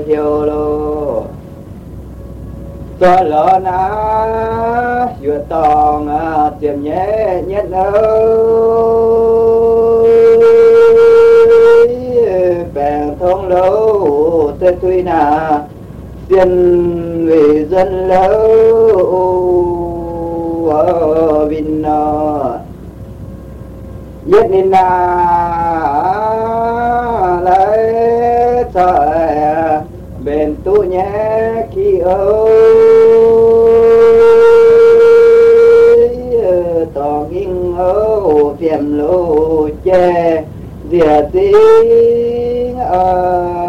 thiêu lô cho lỡ ná vừa tòng tiềm nhé nhất ơi bèn thông lâu tê tuy nà tiền vì dân lâu vinh nhất nên lấy thời bên tu nhé khi ơi tỏ kinh phiền lô chê dìa tiếng